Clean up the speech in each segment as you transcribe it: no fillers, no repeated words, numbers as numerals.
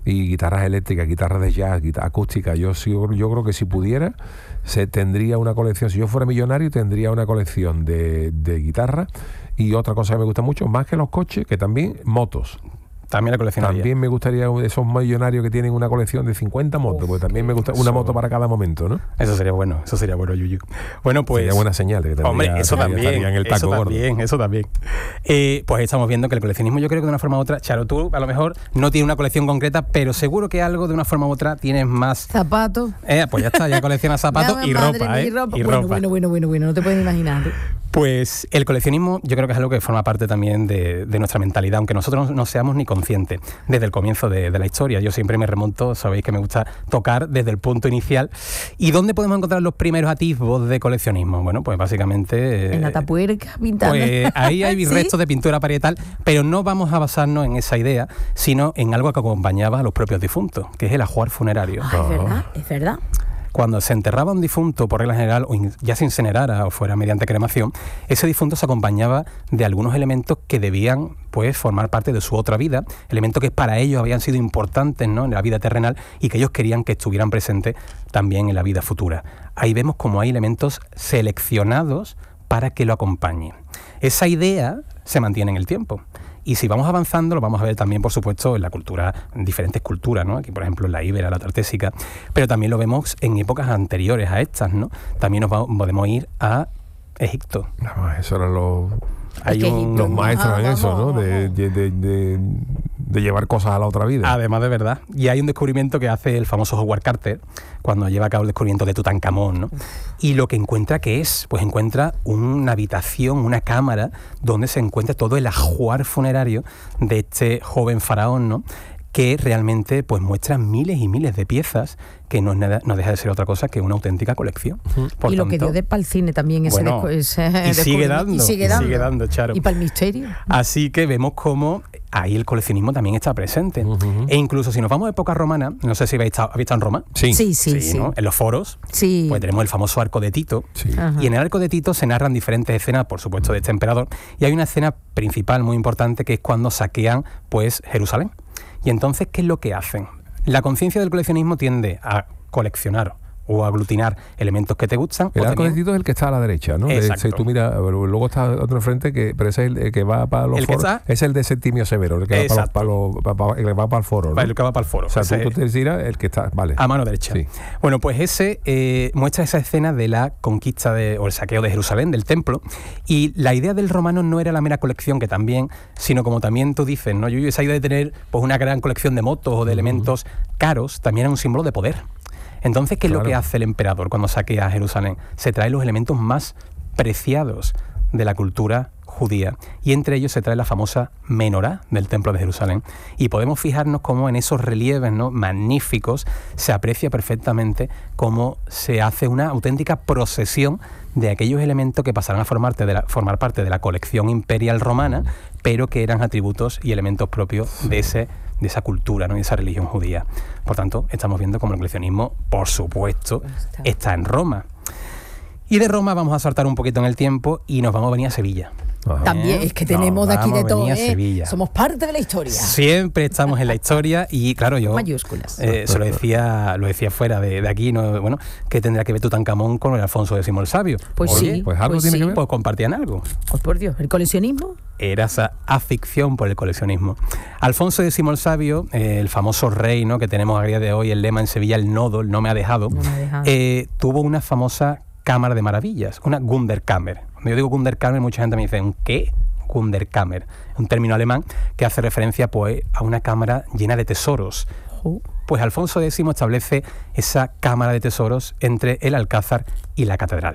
y guitarras eléctricas, guitarras de jazz, acústica. Yo creo que si pudiera, tendría una colección. Si yo fuera millonario, tendría una colección de guitarras. Y otra cosa que me gusta mucho, más que los coches, que también motos. También la coleccionaría. También me gustaría esos millonarios que tienen una colección de 50 motos, porque también me gusta una moto para cada momento, ¿no? Eso sería bueno, Yuyu. Bueno, pues... Sería buena señal. Que hombre, eso también, en el taco eso también. Pues estamos viendo que el coleccionismo, yo creo que de una forma u otra, Charo, tú a lo mejor no tienes una colección concreta, pero seguro que algo de una forma u otra tienes más... Zapatos. Pues ya está, ya coleccionas zapatos y ropa, y ropa. Bueno, no te puedes imaginar. Pues el coleccionismo yo creo que es algo que forma parte también de nuestra mentalidad, aunque nosotros no seamos ni conscientes. Desde el comienzo de la historia, yo siempre me remonto, sabéis que me gusta tocar desde el punto inicial. ¿Y dónde podemos encontrar los primeros atisbos de coleccionismo? Bueno, pues básicamente... en la tapuerca, pintando. Pues ahí hay restos de pintura parietal, pero no vamos a basarnos en esa idea, sino en algo que acompañaba a los propios difuntos, que es el ajuar funerario. Es verdad. Cuando se enterraba un difunto, por regla general, o ya se incinerara o fuera mediante cremación, ese difunto se acompañaba de algunos elementos que debían pues formar parte de su otra vida, elementos que para ellos habían sido importantes, ¿no?, en la vida terrenal y que ellos querían que estuvieran presentes también en la vida futura. Ahí vemos como hay elementos seleccionados para que lo acompañen. Esa idea se mantiene en el tiempo. Y si vamos avanzando, lo vamos a ver también, por supuesto, en la cultura, en diferentes culturas, ¿no? Aquí, por ejemplo, en la íbera, la tartésica, pero también lo vemos en épocas anteriores a estas, ¿no? También podemos ir a Egipto. No, eso eran los maestros en vamos, eso, ¿no? De llevar cosas a la otra vida. Además, de verdad. Y hay un descubrimiento que hace el famoso Howard Carter cuando lleva a cabo el descubrimiento de Tutankamón, ¿no? Y lo que encuentra, ¿qué es? Pues encuentra una habitación, una cámara, donde se encuentra todo el ajuar funerario de este joven faraón, ¿no?, que realmente pues muestra miles y miles de piezas que no deja de ser otra cosa que una auténtica colección. Por lo que dio de para el cine también ese y sigue dando, Charo. Y para el misterio. Así que vemos cómo ahí el coleccionismo también está presente. E incluso si nos vamos a época romana, no sé si habéis estado en Roma. Sí, ¿no? En los foros, sí, pues tenemos el famoso Arco de Tito. Sí. Y en el Arco de Tito se narran diferentes escenas, por supuesto, de este emperador. Y hay una escena principal muy importante que es cuando saquean pues Jerusalén. Y entonces, ¿qué es lo que hacen? La conciencia del coleccionismo tiende a coleccionar o aglutinar elementos que te gustan. El Arco de Tito es el que está a la derecha, ¿no? Exacto. Tú mira, luego está otro enfrente, pero ese es el que va para los foros. Es el de Septimio Severo, el que va para el foro, ¿no? El que va para el foro. O sea, tú te tiras el que está, vale. A mano derecha. Sí. Bueno, pues ese muestra esa escena de la conquista o el saqueo de Jerusalén, del templo, y la idea del romano no era la mera colección, que también, sino como también tú dices, ¿no? Yo esa idea de tener pues una gran colección de motos o de elementos caros, también era un símbolo de poder. Entonces, ¿qué es lo que hace el emperador cuando saquea Jerusalén? Se trae los elementos más preciados de la cultura judía, y entre ellos se trae la famosa menorá del templo de Jerusalén, y podemos fijarnos cómo en esos relieves, ¿no?, magníficos se aprecia perfectamente cómo se hace una auténtica procesión de aquellos elementos que pasarán a formar parte de la colección imperial romana, pero que eran atributos y elementos propios de esa cultura, ¿no?, y de esa religión judía. Por tanto, estamos viendo cómo el coleccionismo, por supuesto, está en Roma. Y de Roma vamos a saltar un poquito en el tiempo y nos vamos a venir a Sevilla. También es que tenemos de aquí de todo, somos parte de la historia. Siempre estamos en la historia y claro, yo mayúsculas. Se lo decía fuera de aquí, ¿no? Bueno, que tendrá que ver Tutankamón con el Alfonso X el Sabio. Pues sí, pues algo tiene que ver. Pues compartían algo. Pues por Dios, ¿el coleccionismo? Era esa afición por el coleccionismo. Alfonso X el Sabio, el famoso rey, ¿no?, que tenemos a día de hoy, el lema en Sevilla, el nodo, el no me ha dejado, tuvo una famosa cámara de maravillas, una Wunderkammer. Cuando yo digo Wunderkammer, mucha gente me dice, ¿qué? Wunderkammer, un término alemán que hace referencia pues a una cámara llena de tesoros. Pues Alfonso X establece esa cámara de tesoros entre el Alcázar y la catedral.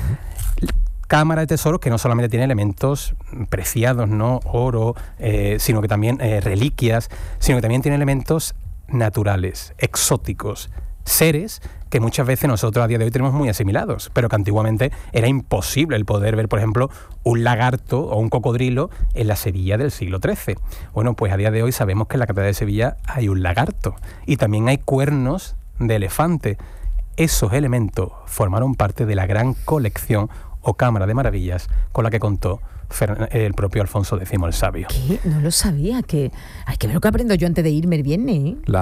Cámara de tesoros que no solamente tiene elementos preciados, ¿no?, oro, sino que también reliquias, sino que también tiene elementos naturales, exóticos, seres que muchas veces nosotros a día de hoy tenemos muy asimilados, pero que antiguamente era imposible el poder ver, por ejemplo, un lagarto o un cocodrilo en la Sevilla del siglo XIII. Bueno, pues a día de hoy sabemos que en la Catedral de Sevilla hay un lagarto y también hay cuernos de elefante. Esos elementos formaron parte de la gran colección o cámara de maravillas con la que contó el propio Alfonso X el Sabio. ¿Qué? No lo sabía. Hay que ver lo que aprendo yo antes de irme el viernes, ¿eh?